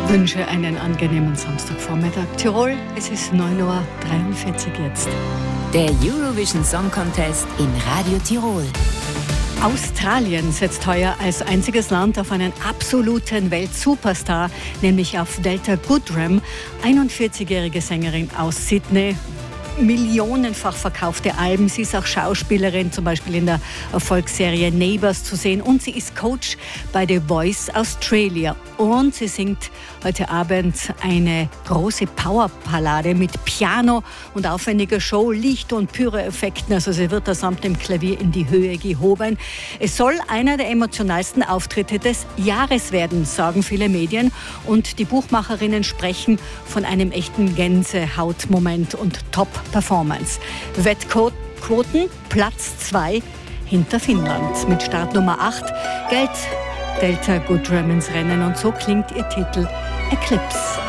Wünsche einen angenehmen Samstagvormittag. Tirol, es ist 9.43 Uhr jetzt. Der Eurovision Song Contest in Radio Tirol. Australien setzt heuer als einziges Land auf einen absoluten Weltsuperstar, nämlich auf Delta Goodrem, 41-jährige Sängerin aus Sydney. Millionenfach verkaufte Alben. Sie ist auch Schauspielerin, zum Beispiel in der Erfolgsserie Neighbours zu sehen. Und sie ist Coach bei The Voice Australia. Und sie singt heute Abend eine große Powerballade mit Piano und aufwendiger Show, Licht- und Pyro-Effekten. Also sie wird da samt dem Klavier in die Höhe gehoben. Es soll einer der emotionalsten Auftritte des Jahres werden, sagen viele Medien. Und die Buchmacherinnen sprechen von einem echten Gänsehautmoment und Top-Performance. Wettquoten Platz 2 hinter Finnland. Mit Startnummer 8 geht Delta Goodrem ins Rennen und so klingt ihr Titel Eclipse.